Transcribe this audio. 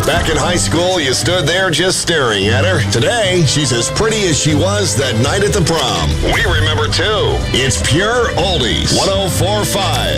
Back in high school, you stood there just staring at her. Today, she's as pretty as she was that night at the prom. We remember too. It's Pure Oldies 104.5.